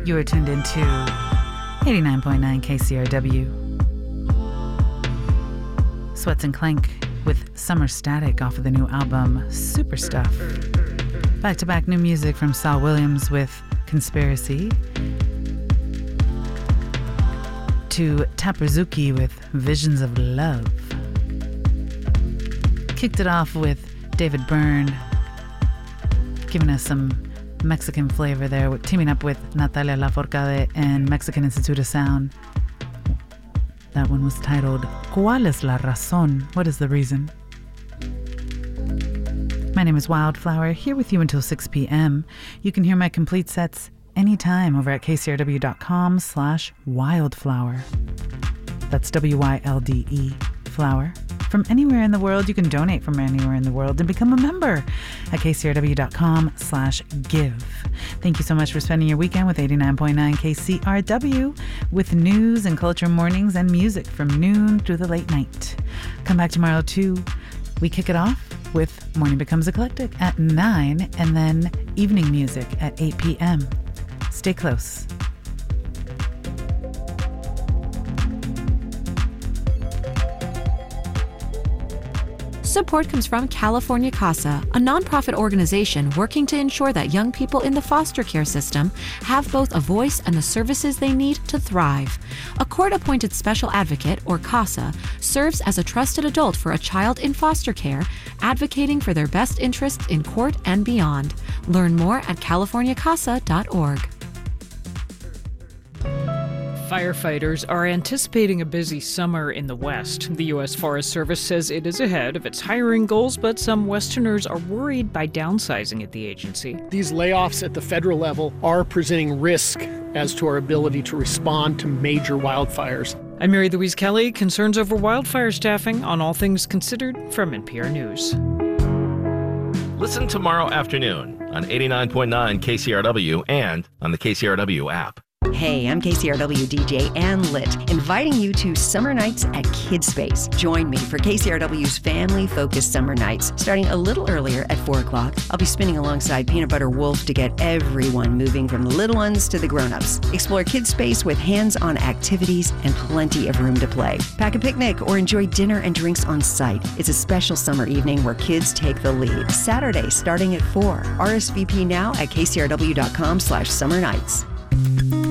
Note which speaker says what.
Speaker 1: You are tuned into 89.9 KCRW. Sweats and Clank with Summer Static off of the new album Super Stuff. Back-to-back new music from Saul Williams with Conspiracy. To Taprazuki with Visions of Love. Kicked it off with David Byrne, giving us some Mexican flavor there, teaming up with Natalia Lafourcade and Mexican Institute of Sound. That one was titled ¿Cuál es la razón? What is the reason? My name is Wildflower, here with you until 6 p.m. You can hear my complete sets anytime over at kcrw.com/wildflower. That's WYLDE, flower. From anywhere in the world, you can donate from anywhere in the world and become a member at kcrw.com/give. Thank you so much for spending your weekend with 89.9 KCRW with news and culture mornings and music from noon through the late night. Come back tomorrow too. We kick it off with Morning Becomes Eclectic at 9 and then evening music at 8 p.m. Stay close.
Speaker 2: Support comes from California CASA, a nonprofit organization working to ensure that young people in the foster care system have both a voice and the services they need to thrive. A court-appointed special advocate, or CASA, serves as a trusted adult for a child in foster care, advocating for their best interests in court and beyond. Learn more at californiacasa.org.
Speaker 3: Firefighters are anticipating a busy summer in the West. The U.S. Forest Service says it is ahead of its hiring goals, but some Westerners are worried by downsizing at the agency.
Speaker 4: These layoffs at the federal level are presenting risk as to our ability to respond to major wildfires.
Speaker 3: I'm Mary Louise Kelly. Concerns over wildfire staffing on All Things Considered from NPR News.
Speaker 5: Listen tomorrow afternoon on 89.9 KCRW and on the KCRW app.
Speaker 6: Hey, I'm KCRW DJ Ann Litt, inviting you to Summer Nights at Kid Space. Join me for KCRW's family-focused summer nights, starting a little earlier at 4 o'clock. I'll be spinning alongside Peanut Butter Wolf to get everyone moving from the little ones to the grown-ups. Explore Kid Space with hands-on activities and plenty of room to play. Pack a picnic or enjoy dinner and drinks on site. It's a special summer evening where kids take the lead. Saturday starting at 4. RSVP now at kcrw.com/summernights.